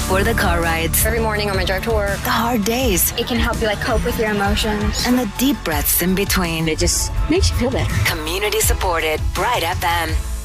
or the car rides. Every morning on my drive to work. The hard days. It can help you cope with your emotions. And the deep breaths in between. It just makes you feel better. Community supported Bright FM.